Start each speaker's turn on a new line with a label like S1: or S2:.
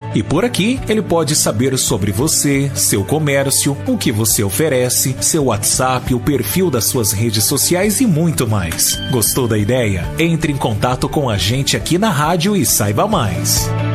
S1: E por aqui, ele pode saber sobre você, seu comércio, o que você oferece, seu WhatsApp, o perfil das suas redes sociais e muito mais. Gostou da ideia? Entre em contato com a gente aqui na rádio e saiba mais.